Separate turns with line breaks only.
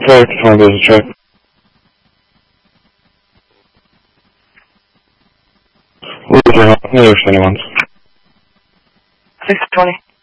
Flight 20 does a check. Where's your New York City ones?
620.